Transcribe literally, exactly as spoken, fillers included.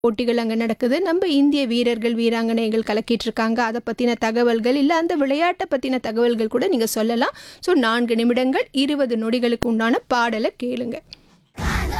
போட்டிகள் அங்கே நடக்குது. நம்ம இந்திய வீரர்கள் வீராங்கனைகள் கலக்கிட்டு இருக்காங்க. அதை பற்றின தகவல்கள் இல்லை அந்த விளையாட்டை பற்றின தகவல்கள் கூட நீங்கள் சொல்லலாம். ஸோ நான்கு நிமிடங்கள் இருபது நொடிகளுக்கு உண்டான பாடலை கேளுங்க.